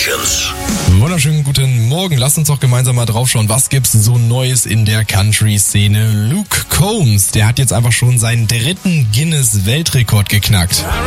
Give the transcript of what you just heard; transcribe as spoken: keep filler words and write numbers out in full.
Sessions. Wunderschönen guten Morgen. Lasst uns doch gemeinsam mal draufschauen, was gibt's so Neues in der Country-Szene. Luke Combs, der hat jetzt einfach schon seinen dritten Guinness-Weltrekord geknackt.